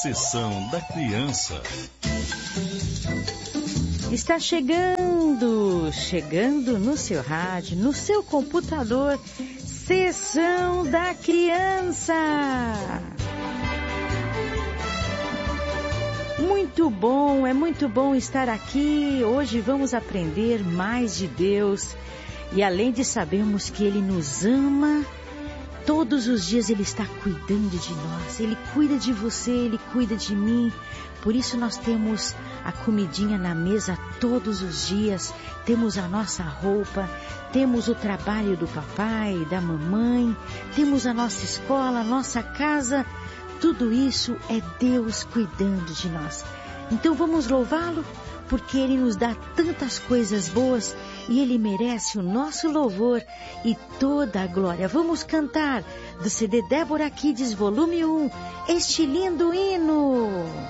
Sessão da Criança. Está chegando no seu rádio, no seu computador, Sessão da Criança. É muito bom estar aqui. Hoje vamos aprender mais de Deus. E além de sabermos que Ele nos ama, todos os dias Ele está cuidando de nós. Ele cuida de você, Ele cuida de mim. Por isso nós temos a comidinha na mesa todos os dias. Temos a nossa roupa, temos o trabalho do papai, da mamãe, temos a nossa escola, a nossa casa. Tudo isso é Deus cuidando de nós. Então vamos louvá-lo, porque Ele nos dá tantas coisas boas e Ele merece o nosso louvor e toda a glória. Vamos cantar do CD Débora Kids, volume 1, este lindo hino.